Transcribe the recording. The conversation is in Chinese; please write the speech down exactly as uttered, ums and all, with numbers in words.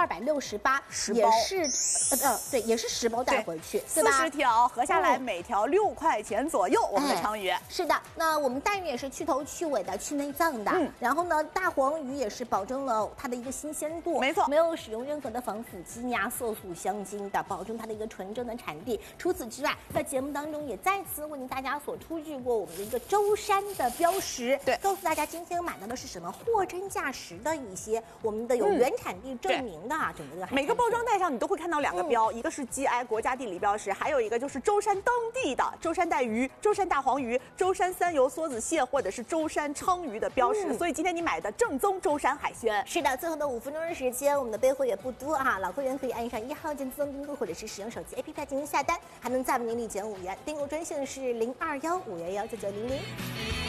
二百六十八，也是呃呃对，也是十包带回去，对吧？ 四十条合下来每条六块钱左右，我们的鲳鱼。 是的，那我们带鱼也是去头去尾的，去内脏的。嗯，然后呢，大黄鱼也是保证了它的一个新鲜度， 没错， 没有使用任何的防腐剂呀、色素、香精的，保证它的一个纯正的产地。除此之外，在节目当中也再次为您大家所出具过我们的一个舟山的标识， 对， 告诉大家今天买到的是什么货真价实的一些我们的有原产地证明的啊，整个每个包装袋上你都会看到两个标，嗯、一个是 G I 国家地理标识，还有一个就是舟山当地的舟山带鱼、舟山大黄鱼、舟山三油梭子蟹或者是舟山鲳鱼的标识。嗯、所以今天你买的正宗舟山海鲜。 是的，最后的五分钟的时间，我们的备货也不多啊，老会员可以按上一号键自动订购，或者是使用手机 A P P 进行下单，还能再为您立减五元。订购专线是零二幺五幺幺九九零零。